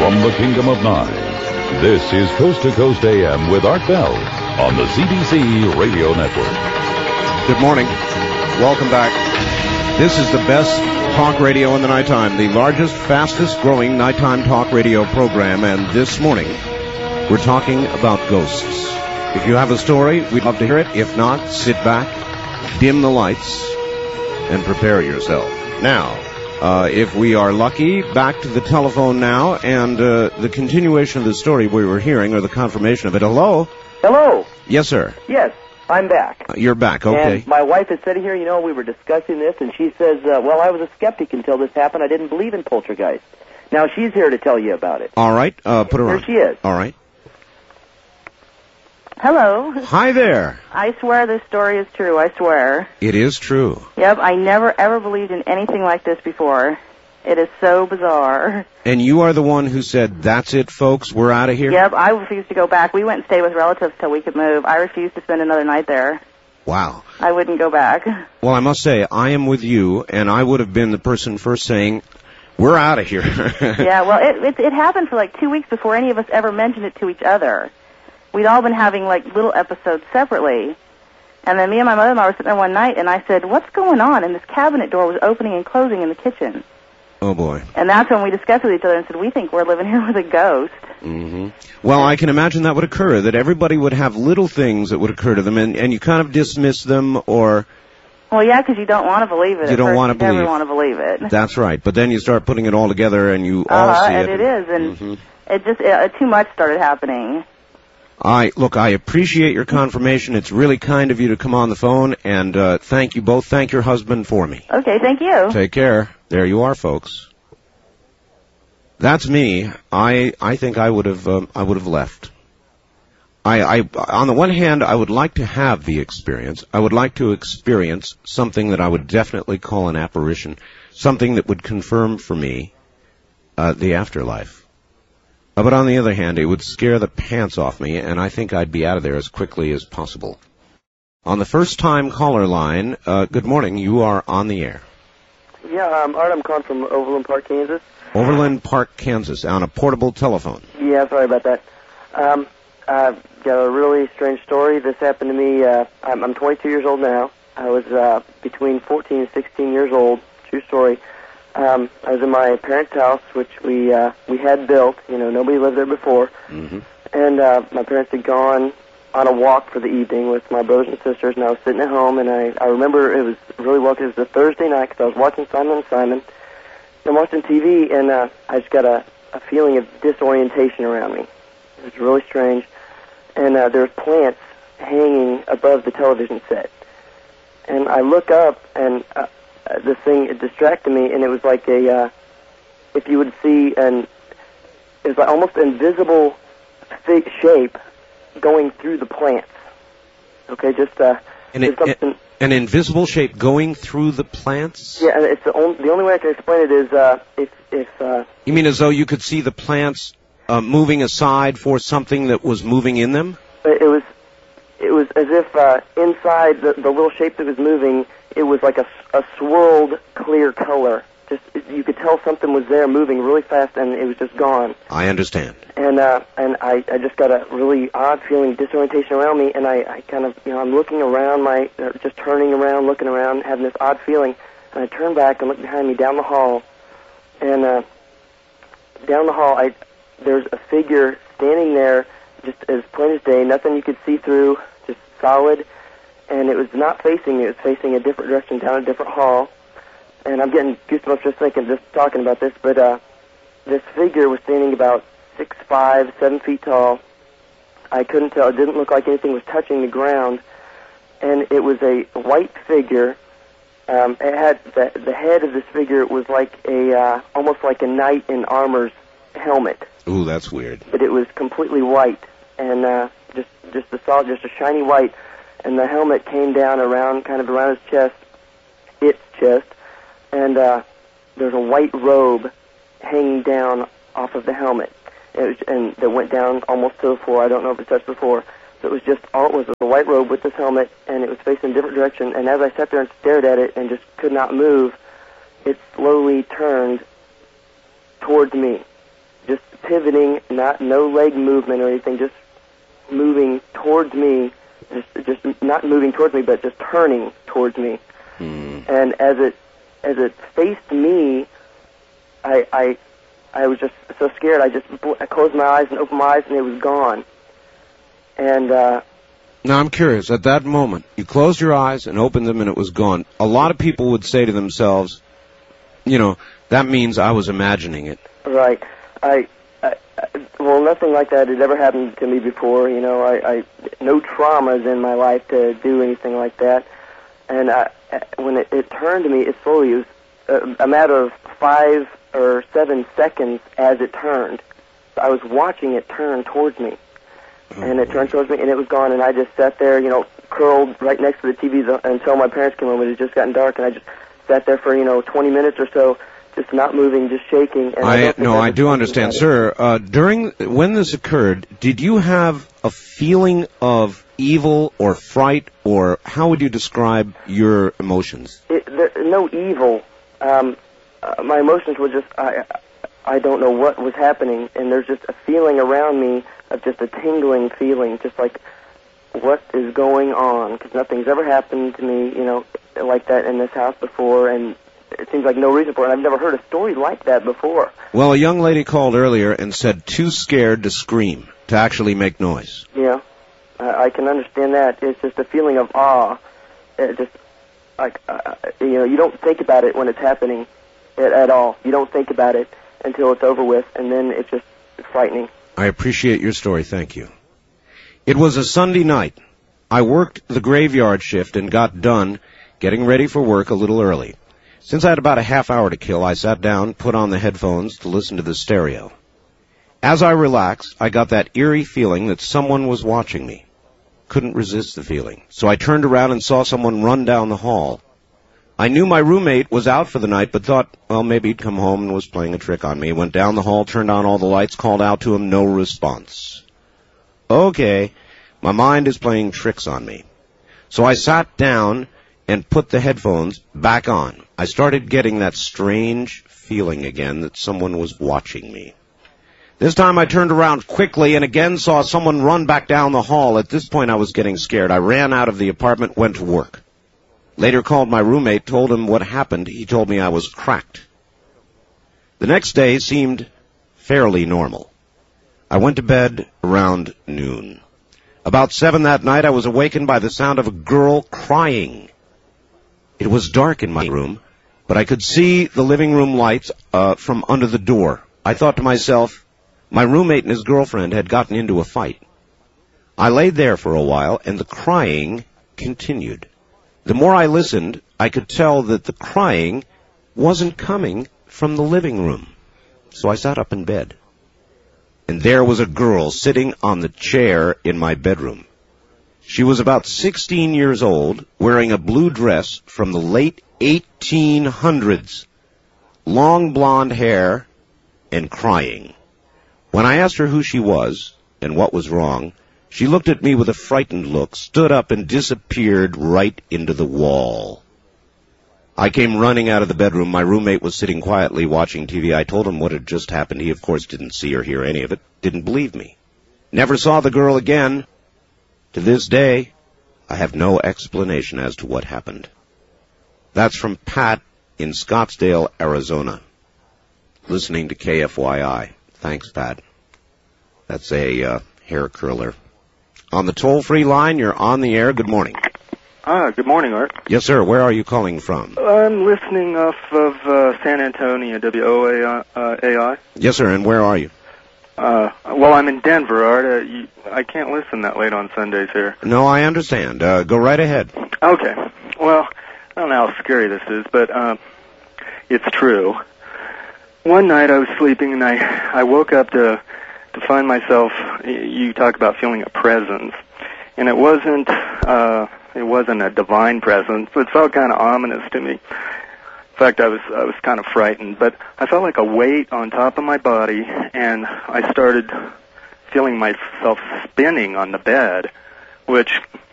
from the Kingdom of Nye. This is Coast to Coast AM with Art Bell on the CBC Radio Network. Good morning. Welcome back. This is the best talk radio in the nighttime, the largest, fastest growing nighttime talk radio program, and this morning we're talking about ghosts. If you have a story, we'd love to hear it. If not, sit back, dim the lights, and prepare yourself. Now, if we are lucky, back to the telephone now, and the continuation of the story we were hearing, or the confirmation of it. Hello? Hello. Yes, sir. Yes, I'm back. You're back, okay. And my wife is sitting here, we were discussing this, and she says, well, I was a skeptic until this happened. I didn't believe in poltergeist. Now she's here to tell you about it. All right, put her on. Here she is. All right. Hello. Hi there. I swear this story is true. I swear. It is true. Yep, I never ever believed in anything like this before. It is so bizarre. And you are the one who said, that's it, folks, we're out of here? Yep, I refused to go back. We went and stayed with relatives till we could move. I refused to spend another night there. Wow. I wouldn't go back. Well, I must say, I am with you, and I would have been the person first saying, we're out of here. Yeah, well, it happened for like 2 weeks before any of us ever mentioned it to each other. We'd all been having, like, little episodes separately. And then me and my mother-in-law were sitting there one night, and I said, what's going on? And this cabinet door was opening and closing in the kitchen. Oh, boy. And that's when we discussed with each other and said, we think we're living here with a ghost. Mm-hmm. Well, I can imagine that would occur, that everybody would have little things that would occur to them, and you kind of dismiss them, or... Well, yeah, because you don't want to believe it. You don't want to believe it. You never want to believe it. That's right. But then you start putting it all together, and you all see it. And it is, and it just, too much started happening. Look, I appreciate your confirmation. It's really kind of you to come on the phone, and thank you both. Thank your husband for me. Okay, thank you. Take care. There you are, folks. That's me. I think I would have left. On the one hand, I would like to have the experience. I would like to experience something that I would definitely call an apparition, something that would confirm for me the afterlife. But on the other hand, it would scare the pants off me, and I think I'd be out of there as quickly as possible. On the first-time caller line, good morning. You are on the air. Yeah, Art, I'm calling from Overland Park, Kansas. Overland Park, Kansas, on a portable telephone. Yeah, sorry about that. I've got a really strange story. This happened to me. I'm 22 years old now. I was between 14 and 16 years old. True story. I was in my parents' house, which we had built. Nobody lived there before. Mm-hmm. And my parents had gone on a walk for the evening with my brothers and sisters, and I was sitting at home, and I remember it was really well, because it was a Thursday night, because I was watching Simon & Simon. I'm watching TV, and I just got a feeling of disorientation around me. It was really strange. And there was plants hanging above the television set. And I look up, and this thing, it distracted me, and it was like if you would see, it was like almost invisible shape going through the plants. Okay, just something. An invisible shape going through the plants? Yeah, and it's the only way I can explain it is if you mean as though you could see the plants moving aside for something that was moving in them? It was as if inside the little shape that was moving, it was like a swirled clear color. Just you could tell something was there moving really fast, and it was just gone. I understand. And I just got a really odd feeling, disorientation around me, and I kind of, I'm looking around, just turning around, looking around, having this odd feeling, and I turn back and look behind me down the hall, and down the hall, there's a figure standing there, just as plain as day, nothing you could see through, just solid, and it was not facing me, it was facing a different direction down a different hall. And I'm getting goosebumps just talking about this, but this figure was standing about 6'5", 7 feet tall. I couldn't tell. It didn't look like anything was touching the ground. And it was a white figure. It had the head of this figure was like almost like a knight in armor's helmet. Ooh, that's weird. But it was completely white, and just a shiny white. And the helmet came down around his chest, its chest. And there's a white robe hanging down off of the helmet, and that went down almost to the floor. I don't know if it touched the floor. So it was a white robe with this helmet, and it was facing a different direction. And as I sat there and stared at it and just could not move, it slowly turned towards me. just pivoting, no leg movement or anything, just moving towards me, just not moving towards me, but just turning towards me. And as it faced me, I was just so scared. I closed my eyes and opened my eyes, and it was gone. And now I'm curious. At that moment, you closed your eyes and opened them, and it was gone. A lot of people would say to themselves, that means I was imagining it. Right. Well, nothing like that had ever happened to me before. No traumas in my life to do anything like that. And when it turned to me, it was a matter of 5 or 7 seconds as it turned. I was watching it turn towards me. And it turned towards me, and it was gone, and I just sat there, curled right next to the TV until my parents came home. It had just gotten dark, and I just sat there for, 20 minutes or so, just not moving, just shaking. And I do understand. Sir, when this occurred, did you have a feeling of evil or fright, or how would you describe your emotions? No evil. My emotions were just, I don't know what was happening, and there's just a feeling around me of just a tingling feeling, just like, what is going on? Because nothing's ever happened to me, like that in this house before, and it seems like no reason for it. I've never heard a story like that before. Well, a young lady called earlier and said too scared to scream, to actually make noise. Yeah, I can understand that. It's just a feeling of awe. It just, like, you don't think about it when it's happening at all. You don't think about it until it's over with, and then it's just frightening. I appreciate your story. Thank you. It was a Sunday night. I worked the graveyard shift and got done getting ready for work a little early. Since I had about a half hour to kill, I sat down, put on the headphones to listen to the stereo. As I relaxed, I got that eerie feeling that someone was watching me. Couldn't resist the feeling. So I turned around and saw someone run down the hall. I knew my roommate was out for the night, but thought, well, maybe he'd come home and was playing a trick on me. Went down the hall, turned on all the lights, called out to him, no response. Okay, my mind is playing tricks on me. So I sat down and put the headphones back on. I started getting that strange feeling again that someone was watching me. This time I turned around quickly and again saw someone run back down the hall. At this point I was getting scared. I ran out of the apartment, went to work. Later called my roommate, told him what happened. He told me I was cracked. The next day seemed fairly normal. I went to bed around noon. About 7 that night, I was awakened by the sound of a girl crying. It was dark in my room, but I could see the living room lights from under the door. I thought to myself, my roommate and his girlfriend had gotten into a fight. I laid there for a while, and the crying continued. The more I listened, I could tell that the crying wasn't coming from the living room. So I sat up in bed. And there was a girl sitting on the chair in my bedroom. She was about 16 years old, wearing a blue dress from the late 1800s, long blonde hair, and crying. When I asked her who she was and what was wrong, she looked at me with a frightened look, stood up, and disappeared right into the wall. I came running out of the bedroom. My roommate was sitting quietly watching TV. I told him what had just happened. He, of course, didn't see or hear any of it, didn't believe me. Never saw the girl again. To this day, I have no explanation as to what happened. That's from Pat in Scottsdale, Arizona, listening to KFYI. Thanks, Pat. That's a hair curler. On the toll-free line, you're on the air. Good morning. Good morning, Art. Yes, sir. Where are you calling from? I'm listening off of San Antonio, WOAI. Yes, sir. And where are you? Well, I'm in Denver, Art. I can't listen that late on Sundays here. No, I understand. Go right ahead. Okay. Well, I don't know how scary this is, but it's true. One night I was sleeping, and I woke up to find myself, you talk about feeling a presence, and it wasn't a divine presence. It felt kind of ominous to me. In fact, I was kind of frightened, but I felt like a weight on top of my body, and I started feeling myself spinning on the bed, which